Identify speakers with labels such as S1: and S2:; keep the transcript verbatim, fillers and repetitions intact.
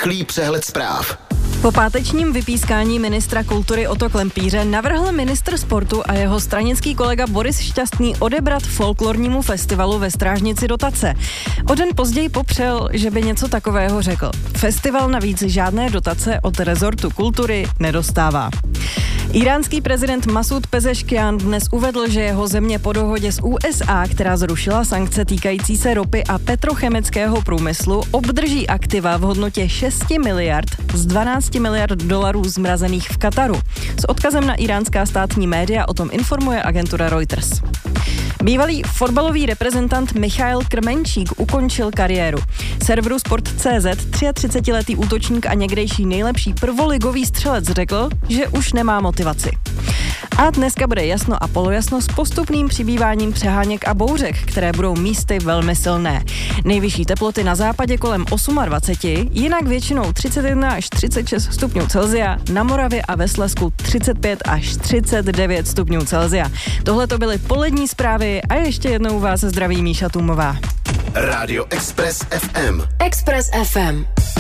S1: Rychlý přehled zpráv.
S2: Po pátečním vypískání ministra kultury Otto Klempíře navrhl ministr sportu a jeho stranický kolega Boris Šťastný odebrat folklornímu festivalu ve Strážnici dotace. O den později popřel, že by něco takového řekl. Festival navíc žádné dotace od rezortu kultury nedostává. Iránský prezident Masud Pezeškian dnes uvedl, že jeho země po dohodě s U S A, která zrušila sankce týkající se ropy a petrochemického průmyslu, obdrží aktiva v hodnotě šest miliard z dvanáct miliard dolarů zmrazených v Kataru. S odkazem na iránská státní média o tom informuje agentura Reuters. Bývalý fotbalový reprezentant Michail Krmenčík ukončil kariéru. Serveru Sport tečka cé zet třiatřicetiletý útočník a někdejší nejlepší prvoligový střelec řekl, že už nemá motivaci. A dneska bude jasno a polojasno s postupným přibýváním přeháněk a bouřek, které budou místy velmi silné. Nejvyšší teploty na západě kolem dvacet osm, jinak většinou třicet jedna až třicet šest stupňů Celsia, na Moravě a ve Slezsku třicet pět až třicet devět stupňů Celsia. Tohle to byly polední zprávy a ještě jednou vás zdraví Míša Tůmová.
S1: Rádio Express ef em.
S3: Express ef em.